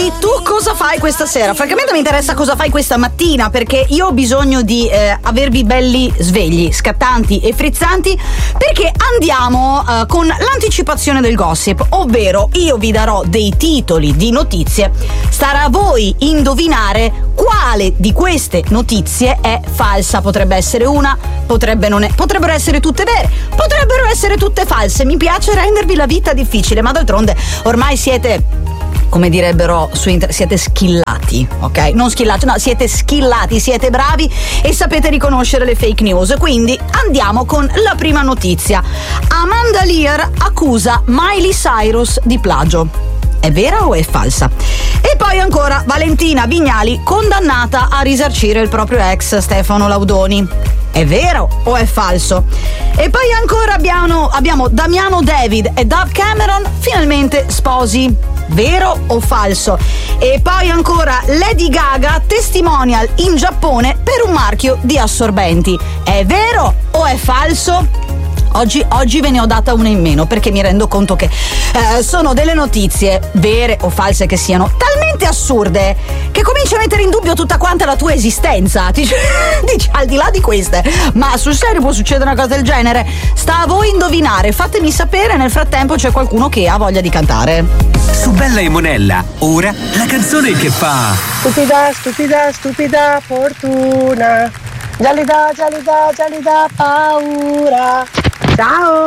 E tu cosa fai questa sera? Francamente mi interessa cosa fai questa mattina, perché io ho bisogno di avervi belli svegli, scattanti e frizzanti, perché andiamo con l'anticipazione del gossip, ovvero io vi darò dei titoli di notizie, starà a voi indovinare quale di queste notizie è falsa. Potrebbe essere una, potrebbero essere tutte vere, potrebbero essere tutte false. Mi piace rendervi la vita difficile, ma d'altronde ormai siete, come direbbero su internet, siete skillati, ok? Non skillati, no, siete skillati, siete bravi e sapete riconoscere le fake news. Quindi andiamo con la prima notizia. Amanda Lear accusa Miley Cyrus di plagio. È vera o è falsa? E poi ancora Valentina Vignali condannata a risarcire il proprio ex Stefano Laudoni. È vero o è falso? E poi ancora abbiamo Damiano David e Dove Cameron finalmente sposi. Vero o falso? E poi ancora Lady Gaga testimonial in Giappone per un marchio di assorbenti. È vero o è falso? Oggi ve ne ho data una in meno, perché mi rendo conto che sono delle notizie, vere o false che siano, talmente assurde che cominci a mettere in dubbio tutta quanta la tua esistenza. Dici, al di là di queste, ma sul serio può succedere una cosa del genere? Sta a voi indovinare, fatemi sapere. Nel frattempo c'è qualcuno che ha voglia di cantare. Su Bella e Monella, ora la canzone che fa stupida, stupida, stupida fortuna, giallida, giallida, giallida paura. Ciao!